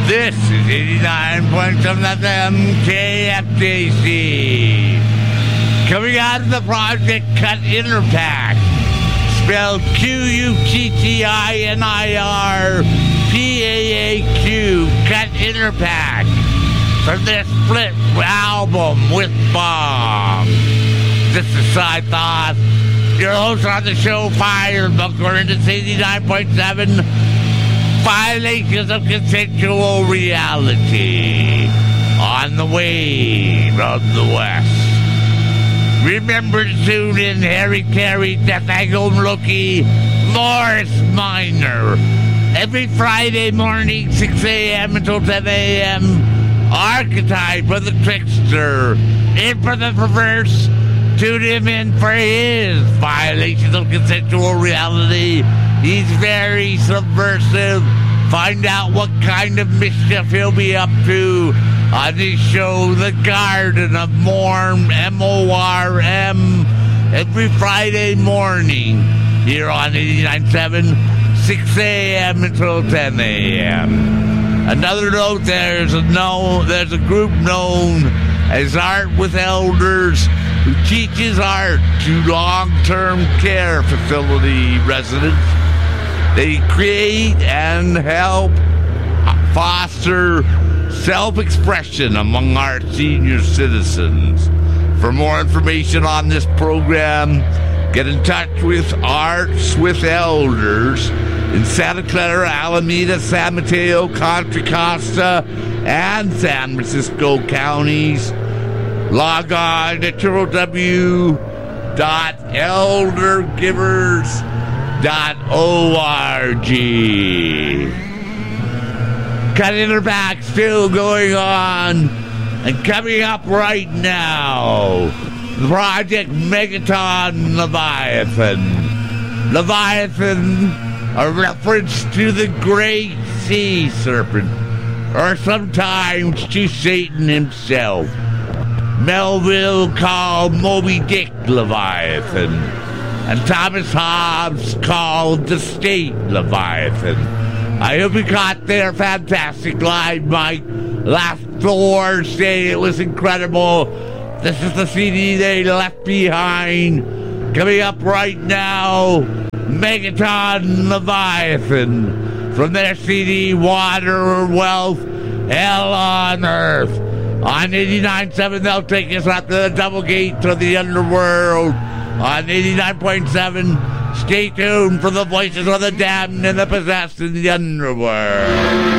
This is 89.7 FM KFJC. Coming out of the Project Cut Interpack, spelled QUTTINIRPAAQ, Cut Interpack, from their split album with Bomb. This is Cy Thoth, your host on the show, Firebunker, and it's 89.7 Violations of Consensual Reality on the Wave of the West. Remember to tune in Harry Carey, Death Angle Loki, Morris Minor, every Friday morning, 6 a.m. until 10 a.m. Archetype of the Trickster, in for the Perverse. Tune him in for his Violations of Consensual Reality. He's very subversive. Find out what kind of mischief he'll be up to on his show, The Garden of Morm, M-O-R-M, every Friday morning here on 89.7, 6 a.m. until 10 a.m. Another note, there's a group known as Art with Elders who teaches art to long-term care facility residents. They create and help foster self-expression among our senior citizens. For more information on this program, get in touch with Arts with Elders in Santa Clara, Alameda, San Mateo, Contra Costa, and San Francisco counties. Log on to www.eldergivers.org. Cut Interpack still going on, and coming up right now, Project Megaton Leviathan. Leviathan, a reference to the great sea serpent, or sometimes to Satan himself. Melville called Moby Dick Leviathan, and Thomas Hobbes called the state Leviathan. I hope you caught their fantastic live mic last Thursday. It was incredible. This is the CD they left behind. Coming up right now, Megaton Leviathan, from their CD Water, Wealth, Hell on Earth. On 89.7, they'll take us out to the double gate to the underworld. On 89.7, stay tuned for the voices of the damned and the possessed in the underworld.